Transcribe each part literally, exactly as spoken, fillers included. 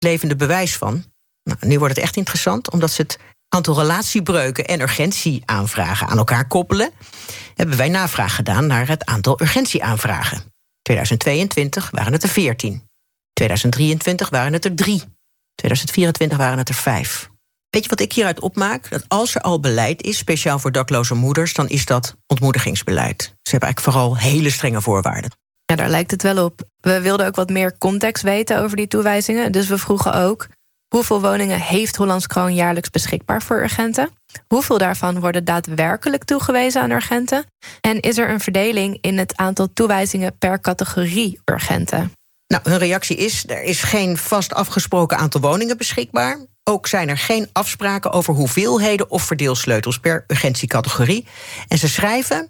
levende bewijs van. Nou, nu wordt het echt interessant, omdat ze het aantal relatiebreuken en urgentieaanvragen aan elkaar koppelen, hebben wij navraag gedaan naar het aantal urgentieaanvragen. tweeduizend tweeëntwintig waren het er veertien. tweeduizend drieëntwintig waren het er drie. tweeduizend vierentwintig waren het er vijf. Weet je wat ik hieruit opmaak? Dat als er al beleid is, speciaal voor dakloze moeders, dan is dat ontmoedigingsbeleid. Ze hebben eigenlijk vooral hele strenge voorwaarden. Ja, daar lijkt het wel op. We wilden ook wat meer context weten over die toewijzingen. Dus we vroegen ook: hoeveel woningen heeft Hollands Kroon jaarlijks beschikbaar voor urgenten? Hoeveel daarvan worden daadwerkelijk toegewezen aan urgenten? En is er een verdeling in het aantal toewijzingen per categorie urgenten? Nou, hun reactie is: er is geen vast afgesproken aantal woningen beschikbaar. Ook zijn er geen afspraken over hoeveelheden of verdeelsleutels per urgentiecategorie. En ze schrijven: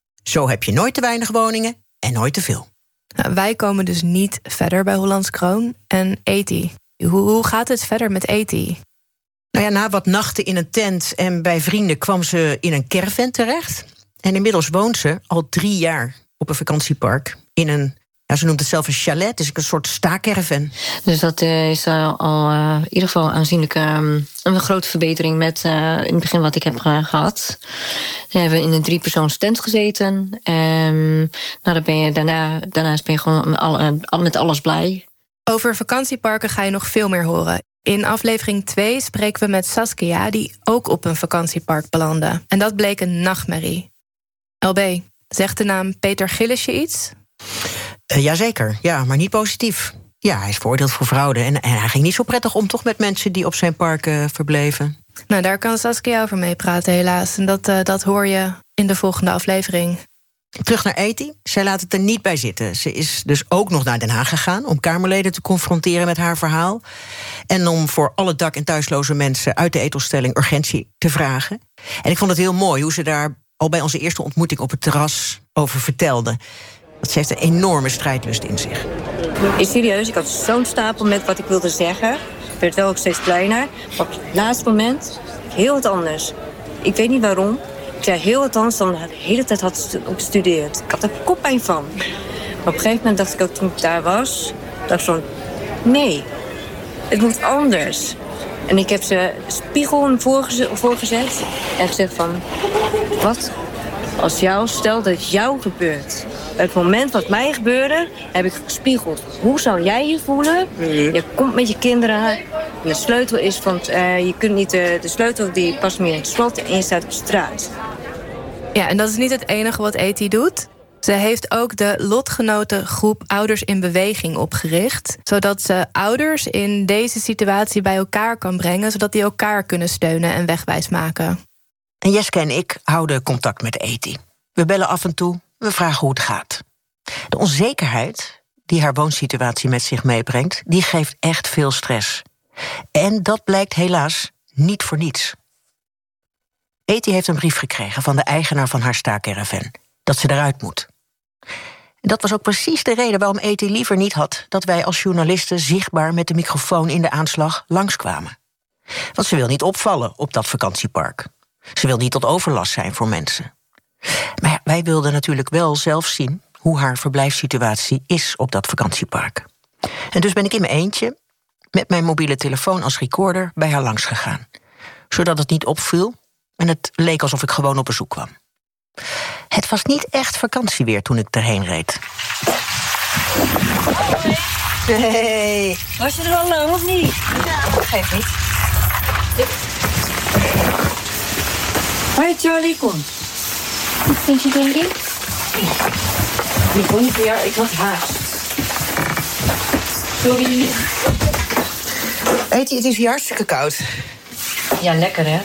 zo heb je nooit te weinig woningen en nooit te veel. Nou, wij komen dus niet verder bij Hollands Kroon. En Eti, hoe, hoe gaat het verder met Eti? Nou ja, na wat nachten in een tent en bij vrienden kwam ze in een caravan terecht. En inmiddels woont ze al drie jaar op een vakantiepark in een, ja, ze noemt het zelf een chalet, dus een soort staakerven. Dus dat uh, is uh, al uh, in ieder geval aanzienlijk um, een grote verbetering met uh, in het begin wat ik heb uh, gehad. We hebben in een driepersoons tent gezeten. Um, nou, dan ben je daarna, daarnaast ben je gewoon al, uh, al met alles blij. Over vakantieparken ga je nog veel meer horen. In aflevering twee spreken we met Saskia, die ook op een vakantiepark belandde. En dat bleek een nachtmerrie. L B, zegt de naam Peter Gillis je iets? Uh, Jazeker, ja, maar niet positief. Ja, hij is veroordeeld voor fraude. En, en hij ging niet zo prettig om toch met mensen die op zijn park uh, verbleven. Nou, daar kan Saskia over meepraten helaas. En dat, uh, dat hoor je in de volgende aflevering. Terug naar Eti. Zij laat het er niet bij zitten. Ze is dus ook nog naar Den Haag gegaan om Kamerleden te confronteren met haar verhaal. En om voor alle dak- en thuisloze mensen uit de etelstelling urgentie te vragen. En ik vond het heel mooi hoe ze daar al bij onze eerste ontmoeting op het terras over vertelde. Dat ze heeft een enorme strijdlust in zich. Is serieus, ik had zo'n stapel met wat ik wilde zeggen. Het werd wel ook steeds kleiner. Maar op het laatste moment heel wat anders. Ik weet niet waarom. Ik zei heel wat anders dan de hele tijd had gestudeerd. Ik had er koppijn van. Maar op een gegeven moment dacht ik ook, toen ik daar was, dacht ik van, nee, het moet anders. En ik heb ze spiegel voorgezet, voorgezet en gezegd van, wat als jou, stel dat het jou gebeurt. Het moment wat mij gebeurde, heb ik gespiegeld. Hoe zou jij je voelen? Je komt met je kinderen. De sleutel is van, uh, je kunt niet, uh, de sleutel die past meer in het slot en je staat op straat. Ja, en dat is niet het enige wat Eti doet. Ze heeft ook de lotgenotengroep Ouders in Beweging opgericht, zodat ze ouders in deze situatie bij elkaar kan brengen, zodat die elkaar kunnen steunen en wegwijs maken. En Jeske en ik houden contact met Eti. We bellen af en toe, we vragen hoe het gaat. De onzekerheid die haar woonsituatie met zich meebrengt, die geeft echt veel stress. En dat blijkt helaas niet voor niets. Eti heeft een brief gekregen van de eigenaar van haar staakerven, dat ze eruit moet. En dat was ook precies de reden waarom Eti liever niet had dat wij als journalisten zichtbaar met de microfoon in de aanslag langskwamen. Want ze wil niet opvallen op dat vakantiepark. Ze wil niet tot overlast zijn voor mensen. Maar ja, wij wilden natuurlijk wel zelf zien hoe haar verblijfssituatie is op dat vakantiepark. En dus ben ik in mijn eentje, met mijn mobiele telefoon als recorder, bij haar langs gegaan. Zodat het niet opviel en het leek alsof ik gewoon op bezoek kwam. Het was niet echt vakantieweer toen ik erheen reed. Hey. Was je er al lang of niet? Ja, dat geeft niet. Hoi Charlie, kom. Wat vind je, denk ik? Ik kon niet meer, ik had haast. Sorry. Eti, het is hier hartstikke koud. Ja, lekker hè?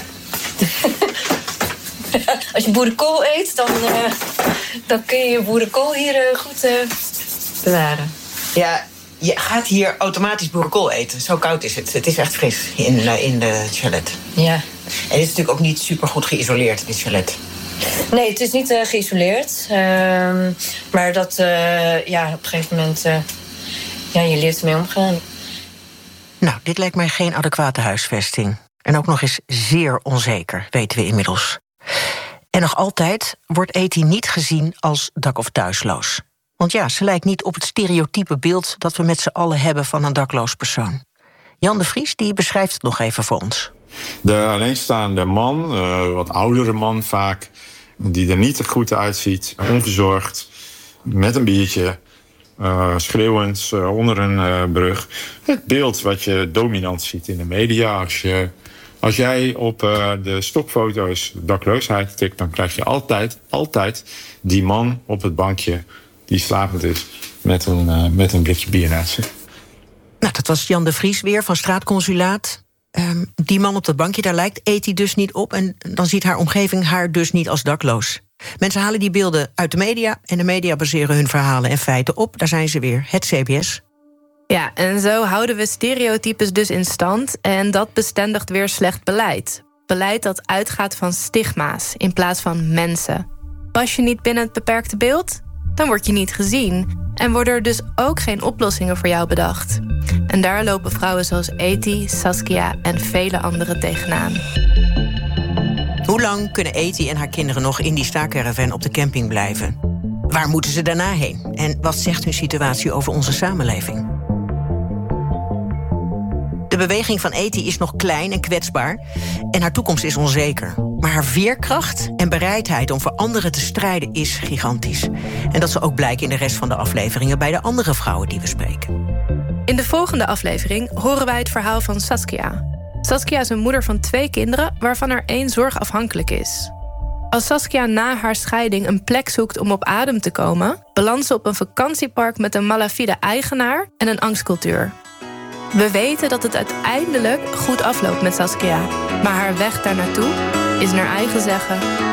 Als je boerenkool eet, dan, uh, dan kun je je boerenkool hier uh, goed uh, bewaren. Ja, je gaat hier automatisch boerenkool eten. Zo koud is het. Het is echt fris in, uh, in de chalet. Ja. En het is natuurlijk ook niet super goed geïsoleerd, dit chalet. Nee, het is niet uh, geïsoleerd. Uh, maar dat, uh, ja, op een gegeven moment, uh, ja, je leert ermee omgaan. Nou, dit lijkt mij geen adequate huisvesting. En ook nog eens zeer onzeker, weten we inmiddels. En nog altijd wordt Eti niet gezien als dak- of thuisloos. Want ja, ze lijkt niet op het stereotype beeld dat we met z'n allen hebben van een dakloos persoon. Jan de Vries die beschrijft het nog even voor ons. De alleenstaande man, uh, wat oudere man vaak, die er niet goed uitziet, onverzorgd, met een biertje, uh, schreeuwend uh, onder een uh, brug. Het beeld wat je dominant ziet in de media. Als, je, als jij op uh, de stokfoto's dakloosheid tikt, dan krijg je altijd, altijd die man op het bankje die slapend is met een, uh, met een blikje bier naast zich. Nou, dat was Jan de Vries weer van Straatconsulaat. Um, die man op dat bankje, daar lijkt Eti dus niet op. En dan ziet haar omgeving haar dus niet als dakloos. Mensen halen die beelden uit de media en de media baseren hun verhalen en feiten op. Daar zijn ze weer, het C B S. Ja, en zo houden we stereotypes dus in stand. En dat bestendigt weer slecht beleid. Beleid dat uitgaat van stigma's in plaats van mensen. Pas je niet binnen het beperkte beeld, dan word je niet gezien. En worden er dus ook geen oplossingen voor jou bedacht. En daar lopen vrouwen zoals Eti, Saskia en vele anderen tegenaan. Hoe lang kunnen Eti en haar kinderen nog in die staakcaravan op de camping blijven? Waar moeten ze daarna heen? En wat zegt hun situatie over onze samenleving? De beweging van Eti is nog klein en kwetsbaar en haar toekomst is onzeker. Maar haar veerkracht en bereidheid om voor anderen te strijden is gigantisch. En dat zal ook blijken in de rest van de afleveringen bij de andere vrouwen die we spreken. In de volgende aflevering horen wij het verhaal van Saskia. Saskia is een moeder van twee kinderen, waarvan er één zorgafhankelijk is. Als Saskia na haar scheiding een plek zoekt om op adem te komen, belandt ze op een vakantiepark met een malafide eigenaar en een angstcultuur. We weten dat het uiteindelijk goed afloopt met Saskia, maar haar weg daar naartoe is naar eigen zeggen